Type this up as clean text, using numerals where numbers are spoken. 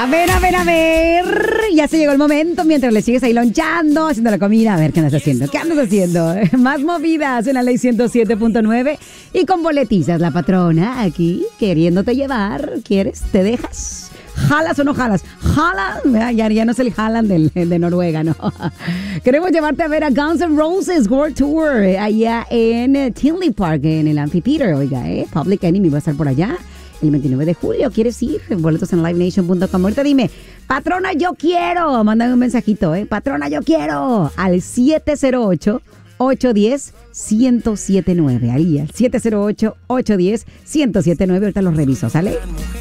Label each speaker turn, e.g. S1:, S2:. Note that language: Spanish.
S1: A ver. Ya se llegó el momento mientras le sigues ahí lonchando, haciendo la comida. A ver, ¿qué andas haciendo? Más movidas en la Ley 107.9 y con boletizas. La patrona aquí queriéndote llevar. ¿Quieres? ¿Te dejas? ¿Jalas o no jalas? ¿Jalas? Ya no es el Haaland de Noruega, ¿no? Queremos llevarte a ver a Guns N' Roses World Tour allá en Tinley Park, en el Amphitheater, oiga, Public Enemy va a estar por allá el 29 de julio. ¿Quieres ir? Boletos en livenation.com. Ahorita dime, patrona, yo quiero. Mándame un mensajito, patrona, yo quiero. Al 708-810-1079. Ahí, al 708-810-1079. Ahorita los reviso, ¿sale?